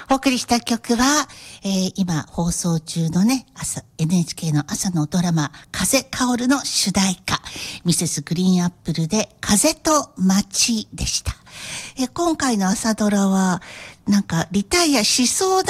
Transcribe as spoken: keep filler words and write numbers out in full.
お送りした曲は、えー、今放送中のね、朝、エヌエイチケー の朝のドラマ、風薫るの主題歌、ミセスグリーンアップルで風と街でした。えー、今回の朝ドラは、なんかリタイアしそうだ